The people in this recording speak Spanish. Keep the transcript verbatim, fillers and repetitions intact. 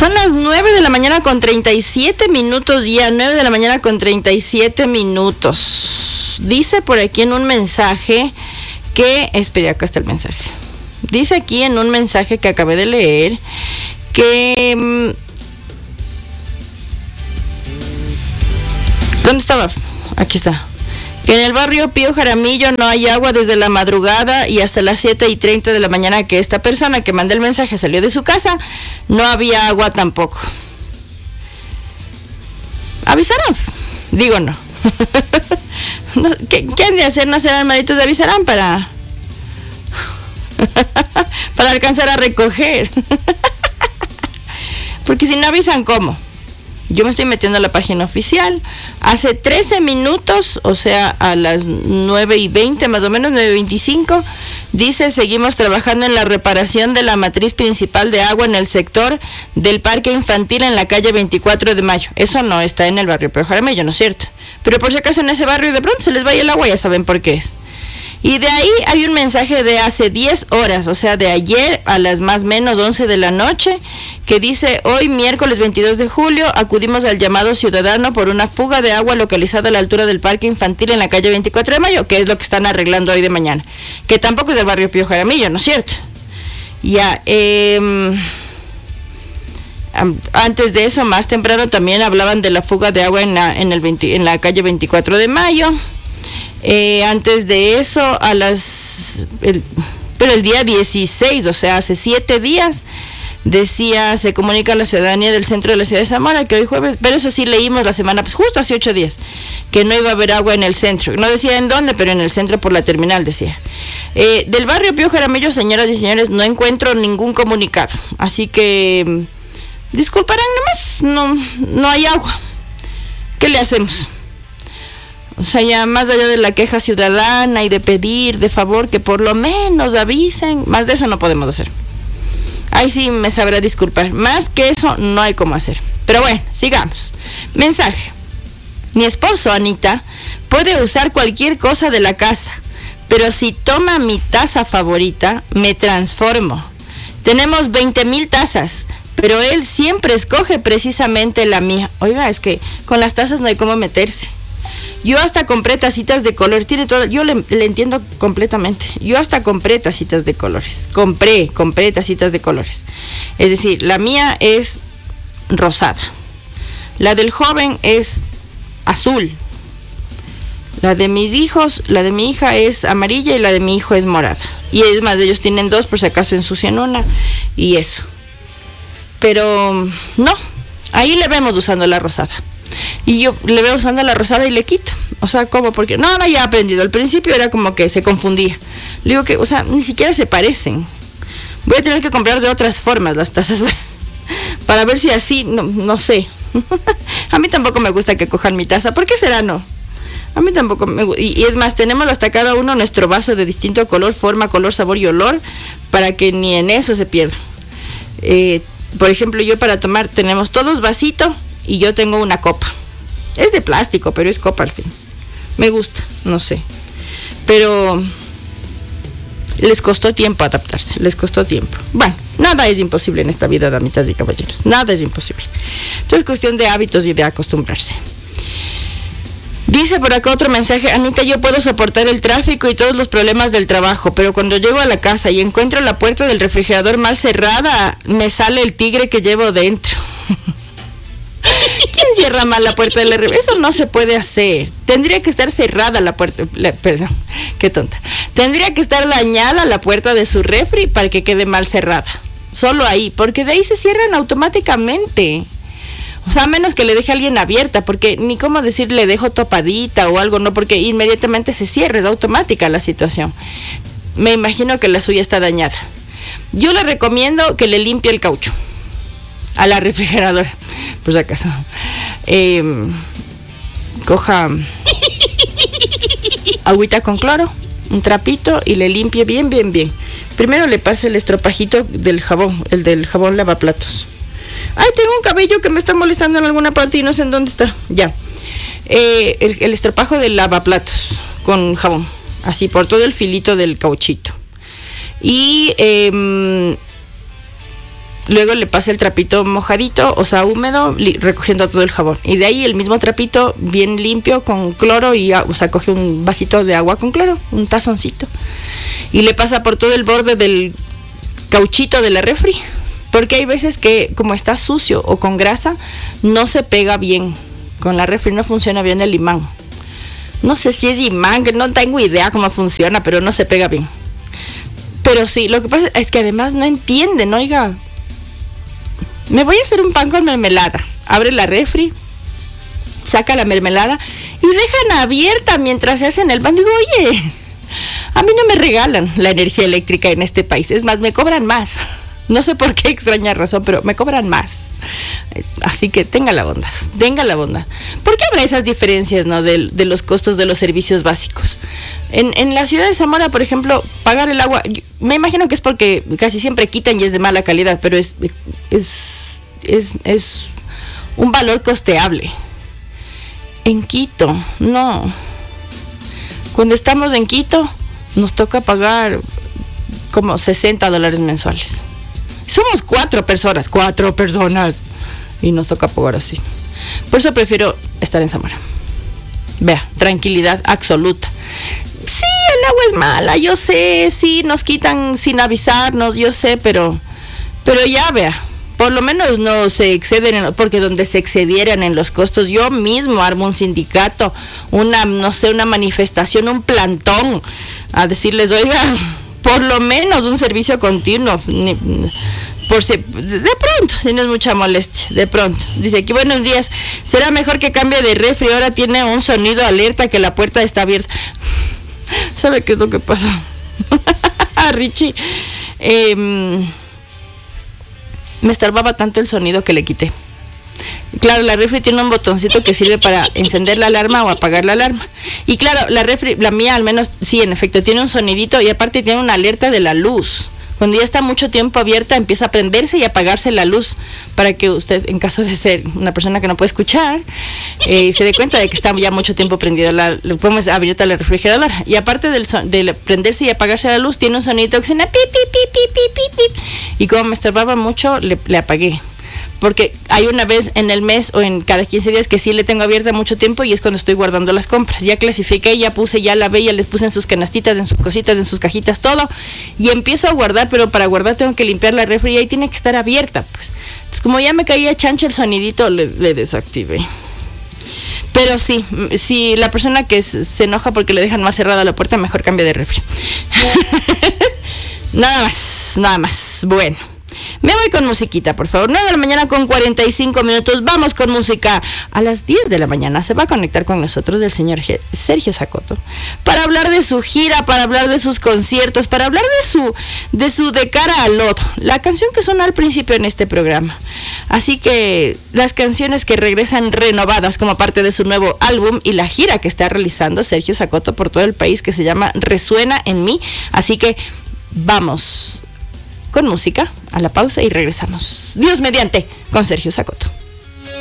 Son las nueve de la mañana con treinta y siete minutos ya, nueve de la mañana con treinta y siete minutos. Dice por aquí en un mensaje que, espera, acá está el mensaje. Dice aquí en un mensaje que acabé de leer que... ¿Dónde estaba? Aquí está. Que en el barrio Pío Jaramillo no hay agua desde la madrugada y hasta las siete y treinta de la mañana que esta persona que mandó el mensaje salió de su casa, no había agua tampoco. ¿Avisarán? Digo no. ¿Qué, ¿Qué han de hacer? No serán malitos de avisarán para... para alcanzar a recoger. Porque si no avisan, ¿cómo? Yo me estoy metiendo a la página oficial. Hace trece minutos, o sea, a las nueve y veinte, más o menos, nueve y veinticinco, dice, seguimos trabajando en la reparación de la matriz principal de agua en el sector del parque infantil en la calle veinticuatro de mayo. Eso no está en el barrio Pío Jaramillo, ¿no es cierto? Pero por si acaso en ese barrio de pronto se les vaya el agua, ya saben por qué es. Y de ahí hay un mensaje de hace diez horas, o sea, de ayer a las más menos once de la noche, que dice, hoy miércoles veintidós de julio, acudimos al llamado ciudadano por una fuga de agua localizada a la altura del parque infantil en la calle veinticuatro de mayo, que es lo que están arreglando hoy de mañana, que tampoco es del barrio Pío Jaramillo, ¿no es cierto? Ya, eh... antes de eso, más temprano, también hablaban de la fuga de agua en la, en el veinte, en la calle veinticuatro de mayo. Eh, antes de eso, a las el, pero el día dieciséis, o sea, hace siete días, decía, se comunica a la ciudadanía del centro de la ciudad de Zamora que hoy jueves, pero eso sí leímos la semana, pues justo hace ocho días, que no iba a haber agua en el centro. No decía en dónde, pero en el centro por la terminal decía. Eh, del barrio Pío Jaramillo, señoras y señores, no encuentro ningún comunicado, así que disculparán nomás, no, no hay agua. ¿Qué le hacemos? O sea, ya más allá de la queja ciudadana y de pedir de favor que por lo menos avisen, más de eso no podemos hacer. Ahí sí me sabrá disculpar. Más que eso no hay cómo hacer. Pero bueno, sigamos. Mensaje. Mi esposo, Anita, puede usar cualquier cosa de la casa, pero si toma mi taza favorita, me transformo. Tenemos veinte mil tazas, pero él siempre escoge precisamente la mía. Oiga, es que con las tazas no hay cómo meterse. Yo hasta compré tacitas de colores, tiene todo, yo le, le entiendo completamente. Yo hasta compré tacitas de colores, compré, compré tacitas de colores. Es decir, la mía es rosada, la del joven es azul, la de mis hijos, la de mi hija es amarilla y la de mi hijo es morada. Y es más, ellos tienen dos por si acaso ensucian una y eso. Pero no, ahí le vemos usando la rosada. Y yo le veo usando la rosada y le quito. O sea, ¿cómo? Porque no, no, ya he aprendido. Al principio era como que se confundía. Le digo que, o sea, ni siquiera se parecen. Voy a tener que comprar de otras formas las tazas para ver si así, no, no sé. A mí tampoco me gusta que cojan mi taza. ¿Por qué será no? A mí tampoco me gusta. Y, y es más, tenemos hasta cada uno nuestro vaso de distinto color, forma, color, sabor y olor para que ni en eso se pierda. Eh, por ejemplo, yo para tomar tenemos todos vasito y yo tengo una copa. Es de plástico, pero es copa al fin. Me gusta, no sé. Pero les costó tiempo adaptarse, les costó tiempo. Bueno, nada es imposible en esta vida, damitas y caballeros. Nada es imposible. Entonces es cuestión de hábitos y de acostumbrarse. Dice por acá otro mensaje, Anita, yo puedo soportar el tráfico y todos los problemas del trabajo, pero cuando llego a la casa y encuentro la puerta del refrigerador mal cerrada, me sale el tigre que llevo dentro. ¿Quién cierra mal la puerta del refri? Eso no se puede hacer. Tendría que estar cerrada la puerta. La, perdón, qué tonta. Tendría que estar dañada la puerta de su refri para que quede mal cerrada. Solo ahí, porque de ahí se cierran automáticamente. O sea, a menos que le deje a alguien abierta, porque ni cómo decir le dejo topadita o algo, no, porque inmediatamente se cierra, es automática la situación. Me imagino que la suya está dañada. Yo le recomiendo que le limpie el caucho a la refrigeradora, por si acaso. Eh, coja agüita con cloro, un trapito y le limpie bien, bien, bien. Primero le pasa el estropajito del jabón, el del jabón lavaplatos. Ay, tengo un cabello que me está molestando en alguna parte y no sé en dónde está. Ya. Eh, el, el estropajo del lavaplatos con jabón, así por todo el filito del cauchito. Y eh, luego le pasa el trapito mojadito, o sea, húmedo, li- recogiendo todo el jabón. Y de ahí el mismo trapito bien limpio con cloro y, o sea, coge un vasito de agua con cloro, un tazoncito. Y le pasa por todo el borde del cauchito de la refri. Porque hay veces que como está sucio o con grasa, no se pega bien. Con la refri no funciona bien el imán. No sé si es imán, que no tengo idea cómo funciona, pero no se pega bien. Pero sí, lo que pasa es que además no entienden, oiga. Me voy a hacer un pan con mermelada. Abre la refri, saca la mermelada y dejan abierta mientras se hacen el pan. Digo, oye, a mí no me regalan la energía eléctrica en este país. Es más, me cobran más. No sé por qué extraña razón, pero me cobran más. Así que tenga la bondad, tenga la bondad. ¿Por qué habrá esas diferencias, no, de, de los costos de los servicios básicos? En, en la ciudad de Zamora, por ejemplo, pagar el agua, me imagino que es porque casi siempre quitan y es de mala calidad, pero es, es, es, es un valor costeable. En Quito, no. Cuando estamos en Quito, nos toca pagar como sesenta dólares mensuales. Somos cuatro personas, cuatro personas. Y nos toca pagar así. Por eso prefiero estar en Zamora. Vea, tranquilidad absoluta. Sí, el agua es mala, yo sé, sí, nos quitan sin avisarnos, yo sé, pero, pero ya vea, por lo menos no se exceden, en, porque donde se excedieran en los costos, yo mismo armo un sindicato, una, no sé, una manifestación, un plantón, a decirles, oigan, por lo menos un servicio continuo, ni, por si, de pronto, si no es mucha molestia, de pronto. Dice aquí, buenos días, será mejor que cambie de refri, ahora tiene un sonido alerta que la puerta está abierta. ¿Sabe qué es lo que pasa? Richie, eh, me estorbaba tanto el sonido que le quité. Claro, la refri tiene un botoncito que sirve para encender la alarma o apagar la alarma. Y claro, la refri, la mía al menos, sí, en efecto, tiene un sonidito y aparte tiene una alerta de la luz. Cuando ya está mucho tiempo abierta, empieza a prenderse y apagarse la luz para que usted, en caso de ser una persona que no puede escuchar, eh, se dé cuenta de que está ya mucho tiempo prendida la, podemos abierta la refrigeradora. Y aparte del son, de prenderse y apagarse la luz, tiene un sonidito que suena pi, pi, pi, pi, pi, pi, pi. Y como me estorbaba mucho, le, le apagué. Porque hay una vez en el mes o en cada quince días que sí le tengo abierta mucho tiempo y es cuando estoy guardando las compras. Ya clasifiqué, ya puse, ya lavé, ya les puse en sus canastitas, en sus cositas, en sus cajitas, todo. Y empiezo a guardar, pero para guardar tengo que limpiar la refri y ahí tiene que estar abierta. Pues. Entonces, como ya me caía chancho el sonidito, le, le desactivé. Pero sí, si la persona que se, se enoja porque le dejan más cerrada la puerta, mejor cambie de refri. Nada más, nada más. Bueno. Me voy con musiquita, por favor. nueve de la mañana con cuarenta y cinco minutos. Vamos con música. A las diez de la mañana se va a conectar con nosotros el señor Sergio Sacoto para hablar de su gira, para hablar de sus conciertos, para hablar de su de su De Cara al Lodo, la canción que sonó al principio en este programa. Así que las canciones que regresan renovadas como parte de su nuevo álbum y la gira que está realizando Sergio Sacoto por todo el país, que se llama Resuena en mí. Así que vamos con música, a la pausa y regresamos. Dios mediante, con Sergio Sacoto.